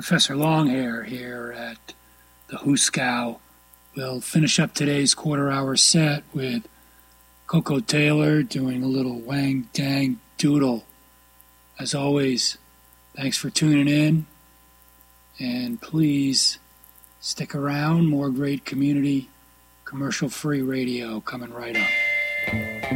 Professor Longhair here at the Hooskow. We'll finish up today's quarter-hour set with Coco Taylor doing a little Wang Dang Doodle. As always, thanks for tuning in, and please stick around. More great community, commercial-free radio coming right up.